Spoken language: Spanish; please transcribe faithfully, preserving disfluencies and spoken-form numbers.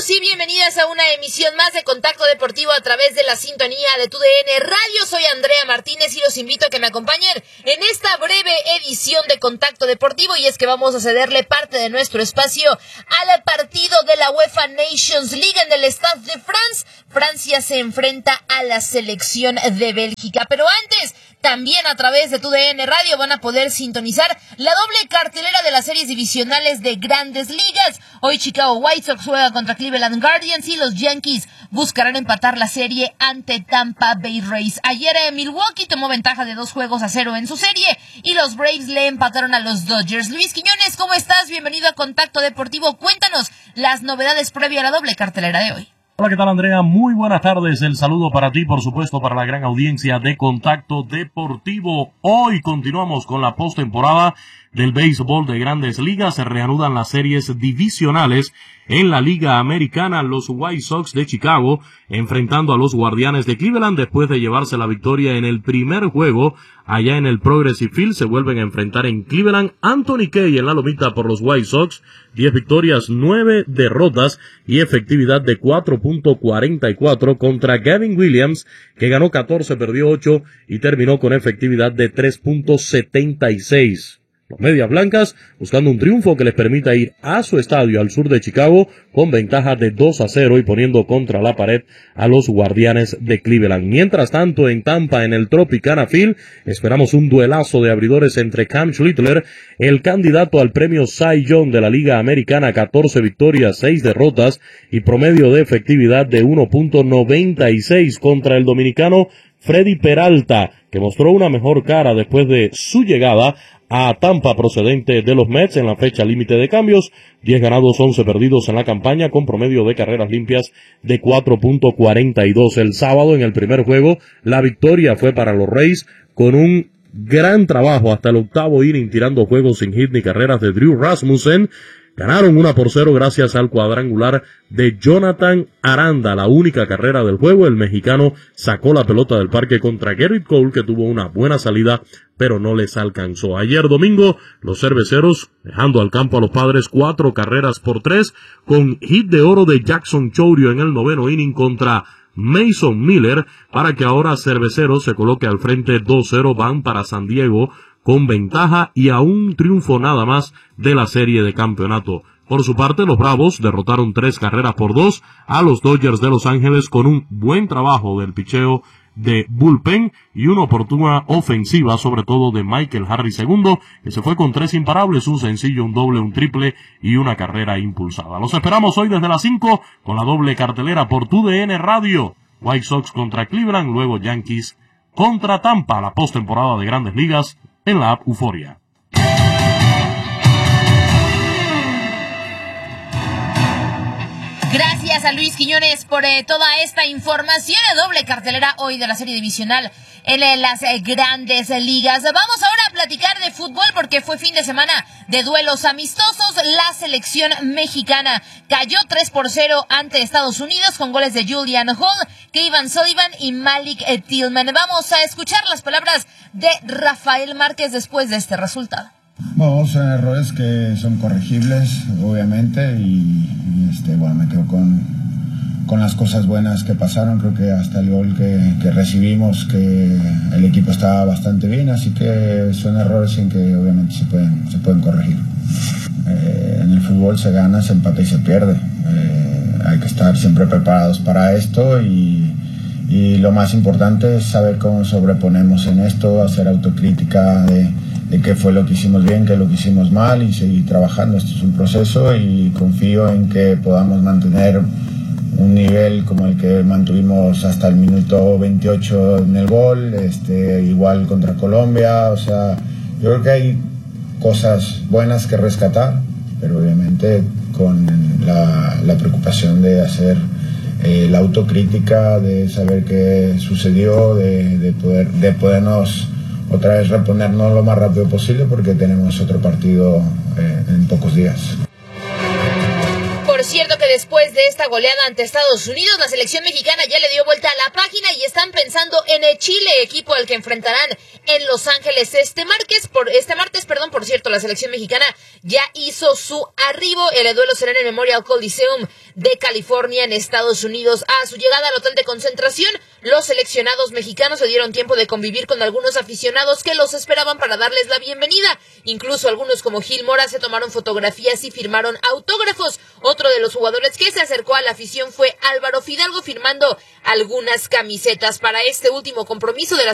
y bienvenidas a una emisión más de Contacto Deportivo a través de la sintonía de Tu D N Radio. Soy Andrea Martínez y los invito a que me acompañen en esta breve edición de Contacto Deportivo, y es que vamos a cederle parte de nuestro espacio al partido de la UEFA Nations League en el Stade de France. Francia se enfrenta a la selección de Bélgica, pero antes, también a través de Tu D N Radio van a poder sintonizar la doble cartelera de las series divisionales de Grandes Ligas. Hoy Chicago White Sox juega contra Cleveland Guardians y los Yankees buscarán empatar la serie ante Tampa Bay Rays. Ayer eh, Milwaukee tomó ventaja de dos juegos a cero en su serie y los Braves le empataron a los Dodgers. Luis Quiñones, ¿cómo estás? Bienvenido a Contacto Deportivo. Cuéntanos las novedades previa a la doble cartelera de hoy. Hola, ¿qué tal, Andrea? Muy buenas tardes. El saludo para ti, por supuesto, para la gran audiencia de Contacto Deportivo. Hoy continuamos con la postemporada del béisbol de Grandes Ligas. Se reanudan las series divisionales en la Liga Americana. Los White Sox de Chicago enfrentando a los Guardianes de Cleveland después de llevarse la victoria en el primer juego allá en el Progressive Field. Se vuelven a enfrentar en Cleveland. Anthony Kay en la lomita por los White Sox. diez victorias, nueve derrotas y efectividad de cuatro punto cuarenta y cuatro contra Gavin Williams, que ganó catorce, perdió ocho y terminó con efectividad de tres punto setenta y seis. Los Medias Blancas buscando un triunfo que les permita ir a su estadio al sur de Chicago con ventaja de dos a cero y poniendo contra la pared a los Guardianes de Cleveland. Mientras tanto, en Tampa, en el Tropicana Field, esperamos un duelazo de abridores entre Cam Schlittler, el candidato al premio Cy Young de la Liga Americana, catorce victorias, seis derrotas y promedio de efectividad de uno punto noventa y seis, contra el dominicano Freddy Peralta, que mostró una mejor cara después de su llegada a Tampa procedente de los Mets en la fecha límite de cambios. diez ganados, once perdidos en la campaña con promedio de carreras limpias de cuatro punto cuarenta y dos. El sábado en el primer juego la victoria fue para los Rays con un gran trabajo hasta el octavo inning tirando juegos sin hit ni carreras de Drew Rasmussen. Ganaron una por cero gracias al cuadrangular de Jonathan Aranda, la única carrera del juego. El mexicano sacó la pelota del parque contra Gerrit Cole, que tuvo una buena salida, pero no les alcanzó. Ayer domingo, los cerveceros dejando al campo a los Padres cuatro carreras por tres, con hit de oro de Jackson Chourio en el noveno inning contra Mason Miller, para que ahora Cerveceros se coloque al frente dos cero. Van para San Diego con ventaja y a un triunfo nada más de la serie de campeonato. Por su parte, los Bravos derrotaron tres carreras por dos a los Dodgers de Los Ángeles con un buen trabajo del picheo de bullpen y una oportuna ofensiva, sobre todo de Michael Harris segundo, que se fue con tres imparables, un sencillo, un doble, un triple y una carrera impulsada. Los esperamos hoy desde las cinco con la doble cartelera por Tu D N Radio. White Sox contra Cleveland, luego Yankees contra Tampa, la postemporada de Grandes Ligas en la app Euforia. Gracias a Luis Quiñones por eh, toda esta información. La doble cartelera hoy de la serie divisional en eh, las eh, Grandes Ligas. Vamos ahora a platicar de fútbol porque fue fin de semana de duelos amistosos. La selección mexicana cayó tres por cero ante Estados Unidos con goles de Julian Hall, Kevin Sullivan y Malik eh, Tillman. Vamos a escuchar las palabras de Rafael Márquez después de este resultado. Bueno, son errores que son corregibles, obviamente, y, y este, bueno, me quedo con, con las cosas buenas que pasaron. Creo que hasta el gol que, que recibimos, que el equipo estaba bastante bien, así que son errores en que obviamente se pueden, se pueden corregir. Eh, en el fútbol se gana, se empata y se pierde. Eh, hay que estar siempre preparados para esto y, y lo más importante es saber cómo sobreponemos en esto, hacer autocrítica de de qué fue lo que hicimos bien, qué es lo que hicimos mal y seguir trabajando. Esto es un proceso y confío en que podamos mantener un nivel como el que mantuvimos hasta el minuto veintiocho en el gol, este, igual contra Colombia. O sea, yo creo que hay cosas buenas que rescatar, pero obviamente con la, la preocupación de hacer eh, la autocrítica, de saber qué sucedió, de, de, poder, de podernos otra vez reponernos lo más rápido posible porque tenemos otro partido eh, en pocos días. Por cierto que después de esta goleada ante Estados Unidos, la selección mexicana ya le dio vuelta a la página y están pensando en el Chile, equipo al que enfrentarán en Los Ángeles este martes. Por este martes, perdón, por cierto, la selección mexicana ya hizo su arribo. El duelo será en el Memorial Coliseum de California, en Estados Unidos. A su llegada al hotel de concentración, los seleccionados mexicanos se dieron tiempo de convivir con algunos aficionados que los esperaban para darles la bienvenida. Incluso algunos, como Gil Mora, se tomaron fotografías y firmaron autógrafos. Otro de los jugadores que se acercó a la afición fue Álvaro Fidalgo, firmando algunas camisetas. Para este último compromiso de la